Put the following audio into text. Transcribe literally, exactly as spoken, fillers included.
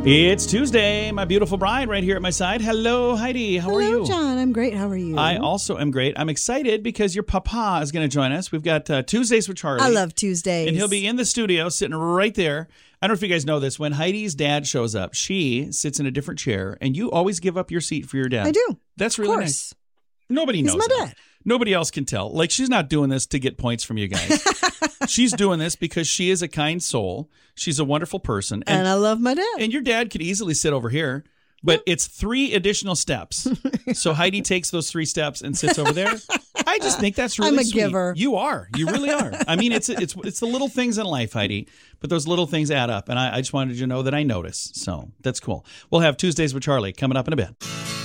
It's Tuesday. My beautiful bride right here at my side. Hello, Heidi. How Hello, are you? Hello, John. I'm great. How are you? I also am great. I'm excited because your papa is going to join us. We've got uh, Tuesdays with Charlie. I love Tuesdays. And he'll be in the studio sitting right there. I don't know if you guys know this. When Heidi's dad shows up, she sits in a different chair, and you always give up your seat for your dad. I do. That's really of course. nice. Nobody He's knows my that. dad. Nobody else can tell. Like, she's not doing this to get points from you guys. She's doing this because she is a kind soul. She's a wonderful person. And, and I love my dad. And your dad could easily sit over here, but yep. It's three additional steps. So Heidi takes those three steps and sits over there. I just think that's really I'm a sweet. giver. You are. You really are. I mean, it's it's it's the little things in life, Heidi, but those little things add up. And I, I just wanted you to know that I notice. So that's cool. We'll have Tuesdays with Charlie coming up in a bit.